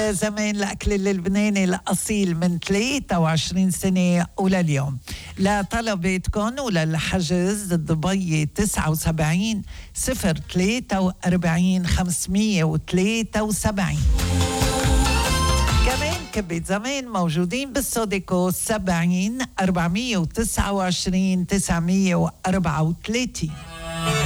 زمان الأكل اللبناني الأصيل من 23 سنة ولليوم. لطلباتكم وللحجز الضبية 79 043 573. كمان كبة زمان موجودين بالسوديكو 70 429 934.